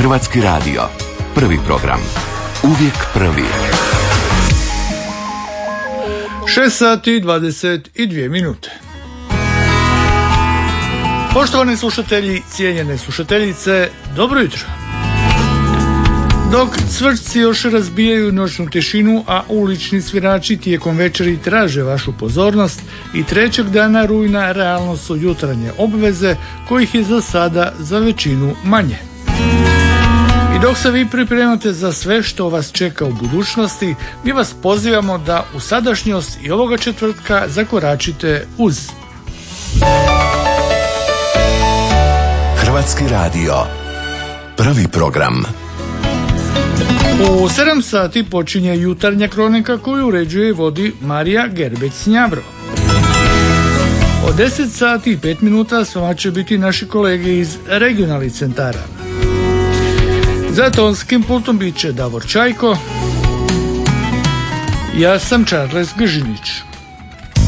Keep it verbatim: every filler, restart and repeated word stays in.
Hrvatski radio. Prvi program. Uvijek prvi. šest sati dvadeset dvije minute. Poštovani slušatelji, cijenjene slušateljice, dobro jutro. Dok cvrčci još razbijaju noćnu tišinu, a ulični svirači tijekom večeri traže vašu pozornost, i trećeg dana rujna realno su jutarnje obveze, kojih je za sada za većinu manje. I dok se vi pripremate za sve što vas čeka u budućnosti, mi vas pozivamo da u sadašnjost i ovoga četvrtka zakoračite uz Hrvatski radio. Prvi program. U sedam sati počinje jutarnja kronika koju uređuje i vodi Marija Gerbec-Njavro. Od deset sati i pet minuta s vama će biti naši kolege iz regionalnih centara. Za tonskim pultom bit će Davor Čajko. Ja sam Charles Gržinić.